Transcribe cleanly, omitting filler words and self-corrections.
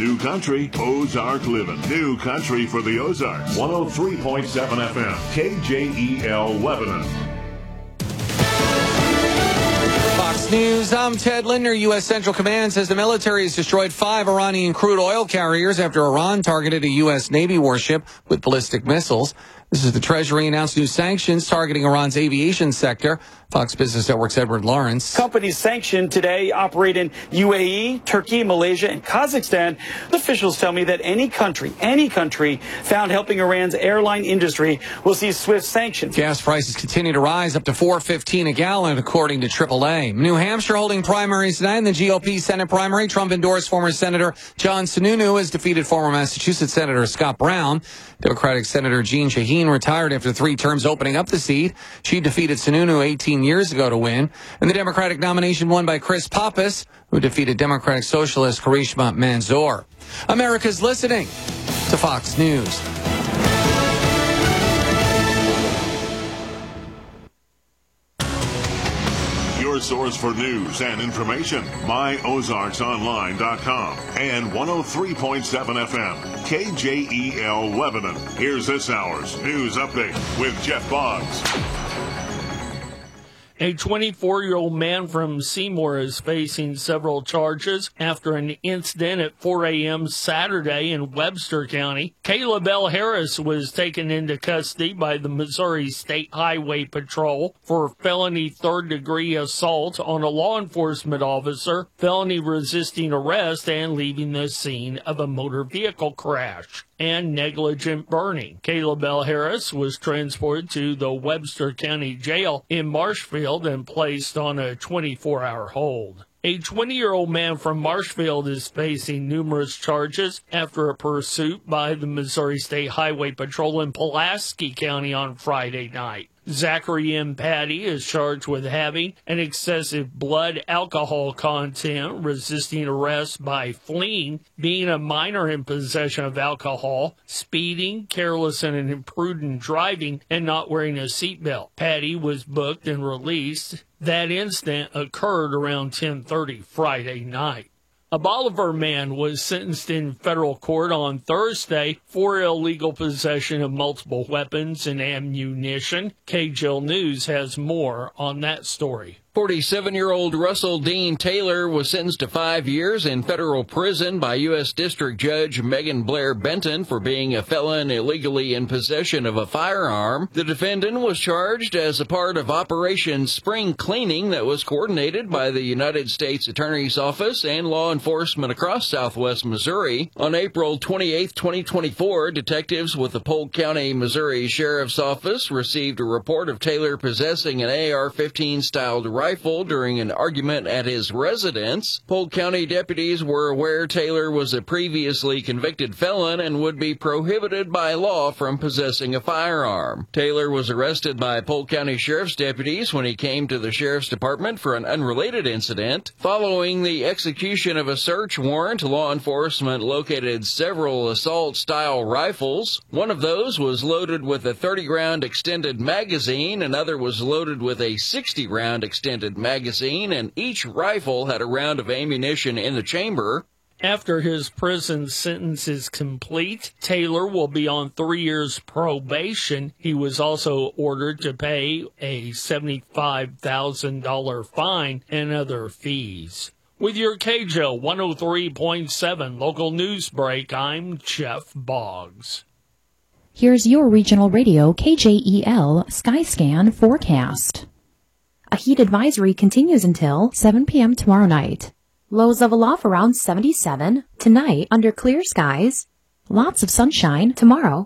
New Country, Ozark Living. New Country for the Ozarks. 103.7 FM, KJEL Lebanon. Fox News, I'm Ted Linder. U.S. Central Command says the military has destroyed 5 Iranian crude oil carriers after Iran targeted a U.S. Navy warship with ballistic missiles. This is the Treasury announced new sanctions targeting Iran's aviation sector. Fox Business Network's Edward Lawrence. Companies sanctioned today operate in UAE, Turkey, Malaysia, and Kazakhstan. Officials tell me that any country found helping Iran's airline industry will see swift sanctions. Gas prices continue to rise up to $4.15 a gallon, according to AAA. New Hampshire holding primaries tonight in the GOP Senate primary. Trump endorsed former Senator John Sununu has defeated former Massachusetts Senator Scott Brown. Democratic Senator Jean Shaheen retired after 3 terms opening up the seat. She defeated Sununu 18 years ago to win. And the Democratic nomination won by Chris Pappas, who defeated Democratic Socialist Karishma Manzoor. America's listening to Fox News. Your source for news and information, myozarksonline.com and 103.7 FM, KJEL Lebanon. Here's this hour's news update with Jeff Boggs. A 24-year-old man from Seymour is facing several charges after an incident at 4 a.m. Saturday in Webster County. Caleb L. Harris was taken into custody by the Missouri State Highway Patrol for felony third-degree assault on a law enforcement officer, felony resisting arrest, and leaving the scene of a motor vehicle crash, and negligent burning. Caleb L. Harris was transported to the Webster County Jail in Marshfield and placed on a 24-hour hold. A 20-year-old man from Marshfield is facing numerous charges after a pursuit by the Missouri State Highway Patrol in Pulaski County on Friday night. Zachary M. Patty is charged with having an excessive blood alcohol content, resisting arrest by fleeing, being a minor in possession of alcohol, speeding, careless and imprudent driving, and not wearing a seatbelt. Patty was booked and released. That incident occurred around 10:30 Friday night. A Bolivar man was sentenced in federal court on Thursday for illegal possession of multiple weapons and ammunition. KJL News has more on that story. 47-year-old Russell Dean Taylor was sentenced to 5 years in federal prison by U.S. District Judge Megan Blair Benton for being a felon illegally in possession of a firearm. The defendant was charged as a part of Operation Spring Cleaning that was coordinated by the United States Attorney's Office and law enforcement across southwest Missouri. On April 28, 2024, detectives with the Polk County, Missouri Sheriff's Office received a report of Taylor possessing an AR-15 styled rifle during an argument at his residence. Polk County deputies were aware Taylor was a previously convicted felon and would be prohibited by law from possessing a firearm. Taylor was arrested by Polk County Sheriff's deputies when he came to the Sheriff's Department for an unrelated incident. Following the execution of a search warrant, law enforcement located several assault-style rifles. One of those was loaded with a 30-round extended magazine, another was loaded with a 60-round extended magazine, and each rifle had a round of ammunition in the chamber. After his prison sentence is complete, Taylor will be on 3 years probation. He was also ordered to pay a $75,000 fine and other fees. With your KJO 103.7 local news break, I'm Jeff Boggs. Here's your regional radio KJEL Skyscan forecast. A heat advisory continues until 7 p.m. tomorrow night. Lows level off around 77. Tonight, under clear skies. Lots of sunshine. Tomorrow,